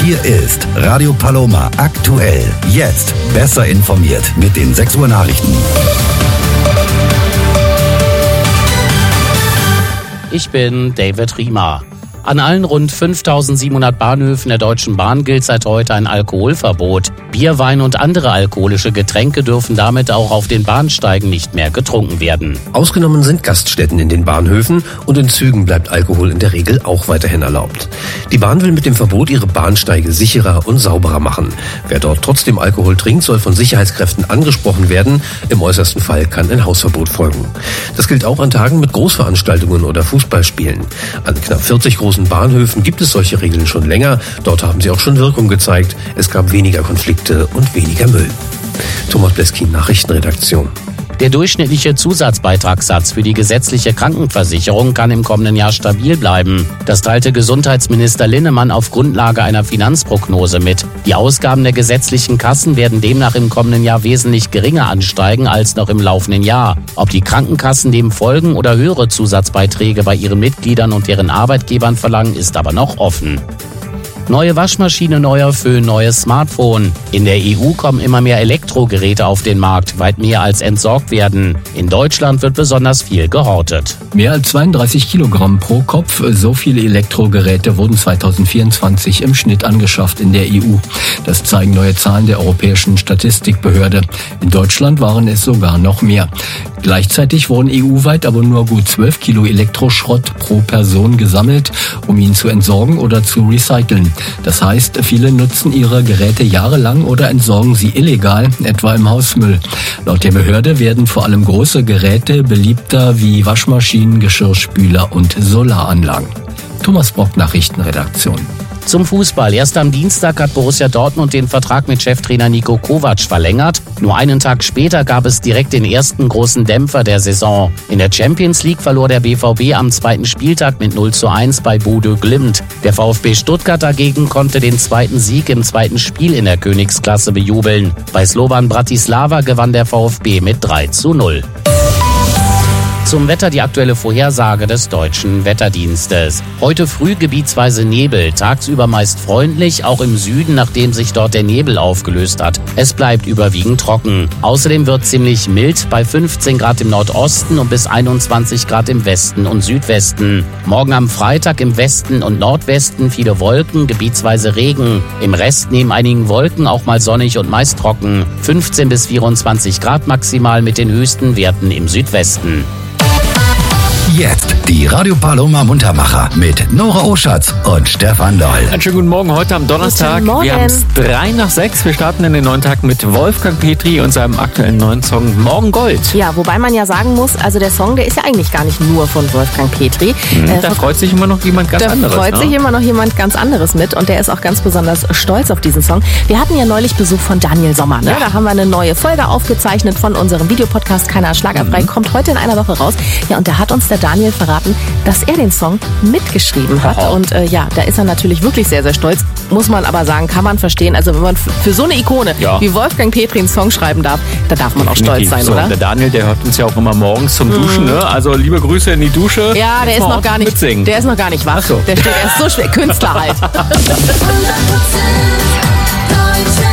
Hier ist Radio Paloma aktuell. Jetzt besser informiert mit den 6 Uhr Nachrichten. Ich bin David Riemer. An allen rund 5.700 Bahnhöfen der Deutschen Bahn gilt seit heute ein Alkoholverbot. Bier, Wein und andere alkoholische Getränke dürfen damit auch auf den Bahnsteigen nicht mehr getrunken werden. Ausgenommen sind Gaststätten in den Bahnhöfen und in Zügen bleibt Alkohol in der Regel auch weiterhin erlaubt. Die Bahn will mit dem Verbot ihre Bahnsteige sicherer und sauberer machen. Wer dort trotzdem Alkohol trinkt, soll von Sicherheitskräften angesprochen werden. Im äußersten Fall kann ein Hausverbot folgen. Das gilt auch an Tagen mit Großveranstaltungen oder Fußballspielen. An knapp 40 großen Bahnhöfen gibt es solche Regeln schon länger. Dort haben sie auch schon Wirkung gezeigt. Es gab weniger Konflikte und weniger Müll. Thomas Bleskin, Nachrichtenredaktion. Der durchschnittliche Zusatzbeitragssatz für die gesetzliche Krankenversicherung kann im kommenden Jahr stabil bleiben. Das teilte Gesundheitsminister Linnemann auf Grundlage einer Finanzprognose mit. Die Ausgaben der gesetzlichen Kassen werden demnach im kommenden Jahr wesentlich geringer ansteigen als noch im laufenden Jahr. Ob die Krankenkassen dem folgen oder höhere Zusatzbeiträge bei ihren Mitgliedern und deren Arbeitgebern verlangen, ist aber noch offen. Neue Waschmaschine, neuer Föhn, neues Smartphone. In der EU kommen immer mehr Elektrogeräte auf den Markt, weit mehr als entsorgt werden. In Deutschland wird besonders viel gehortet. Mehr als 32 Kilogramm pro Kopf, so viele Elektrogeräte wurden 2024 im Schnitt angeschafft in der EU. Das zeigen neue Zahlen der Europäischen Statistikbehörde. In Deutschland waren es sogar noch mehr. Gleichzeitig wurden EU-weit aber nur gut 12 Kilo Elektroschrott pro Person gesammelt, um ihn zu entsorgen oder zu recyceln. Das heißt, viele nutzen ihre Geräte jahrelang oder entsorgen sie illegal, etwa im Hausmüll. Laut der Behörde werden vor allem große Geräte beliebter wie Waschmaschinen, Geschirrspüler und Solaranlagen. Thomas Brock, Nachrichtenredaktion. Zum Fußball. Erst am Dienstag hat Borussia Dortmund den Vertrag mit Cheftrainer Niko Kovac verlängert. Nur einen Tag später gab es direkt den ersten großen Dämpfer der Saison. In der Champions League verlor der BVB am 2. Spieltag mit 0:1 bei Bodø Glimt. Der VfB Stuttgart dagegen konnte den zweiten Sieg im zweiten Spiel in der Königsklasse bejubeln. Bei Slovan Bratislava gewann der VfB mit 3:0. Zum Wetter die aktuelle Vorhersage des Deutschen Wetterdienstes. Heute früh gebietsweise Nebel, tagsüber meist freundlich, auch im Süden, nachdem sich dort der Nebel aufgelöst hat. Es bleibt überwiegend trocken. Außerdem wird ziemlich mild bei 15 Grad im Nordosten und bis 21 Grad im Westen und Südwesten. Morgen am Freitag im Westen und Nordwesten viele Wolken, gebietsweise Regen. Im Rest neben einigen Wolken auch mal sonnig und meist trocken. 15 bis 24 Grad maximal mit den höchsten Werten im Südwesten. Jetzt die Radio Paloma Muntermacher mit Nora Oschatz und Stefan Doll. Einen schönen guten Morgen heute am Donnerstag. Guten Morgen. Wir haben es 5:03. Wir starten in den neuen Tag mit Wolfgang Petri und seinem aktuellen neuen Song Morgen Gold. Ja, wobei man ja sagen muss, also der Song, der ist ja eigentlich gar nicht nur von Wolfgang Petri. Da freut sich immer noch jemand ganz anderes. Da freut sich immer noch jemand ganz anderes mit und der ist auch ganz besonders stolz auf diesen Song. Wir hatten ja neulich Besuch von Daniel Sommer. Ne? Ja. Da haben wir eine neue Folge aufgezeichnet von unserem Videopodcast Keiner Schlagerfrei. Kommt heute in einer Woche raus. Ja, und da hat uns der Daniel verraten, dass er den Song mitgeschrieben hat. Und ja, da ist er natürlich wirklich sehr, sehr stolz. Muss man aber sagen, kann man verstehen. Also wenn man für so eine Ikone wie Wolfgang Petri einen Song schreiben darf, da darf man auch stolz sein, so, oder? Der Daniel, der hört uns ja auch immer morgens zum Duschen. Ne? Also liebe Grüße in die Dusche. Ja, der ist noch gar nicht mitsingen. Der ist noch gar nicht wach. Ach so. Der steht erst so schwer. Künstler halt. 100% Deutsche